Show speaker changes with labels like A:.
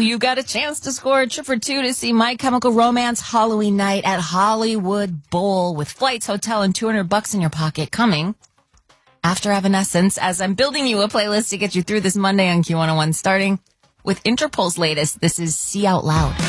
A: you got a chance to score a trip for two to see My Chemical Romance Halloween night at Hollywood Bowl with flights, hotel, and $200 in your pocket coming after Evanescence, as I'm building you a playlist to get you through this Monday on Q101, starting with Interpol's latest. This is See Out Loud.